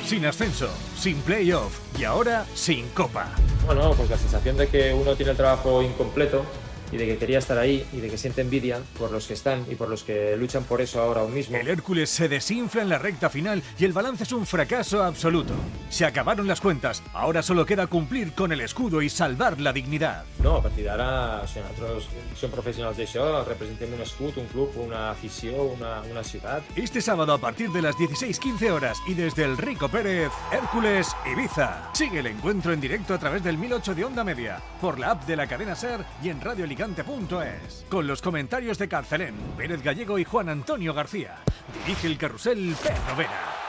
sin ascenso, sin playoff y ahora sin copa. Bueno, pues la sensación de que uno tiene el trabajo incompleto y de que quería estar ahí y de que siente envidia por los que están y por los que luchan por eso ahora mismo. El Hércules se desinfla en la recta final y el balance es un fracaso absoluto. Se acabaron las cuentas, ahora solo queda cumplir con el escudo y salvar la dignidad. No, a partir d'ara, nosaltres som professionals d'això, representem un escut, un club, una afició, una ciutat. Este sábado a partir de las 16:15 horas y desde el Rico Pérez, Hércules Ibiza. Sigue el encuentro en directo a través del 1008 de Onda Media, por la app de la cadena SER y en radioalicante.es. Con los comentarios de Carcelén, Pérez Gallego y Juan Antonio García. Dirige el carrusel Pedro Vera.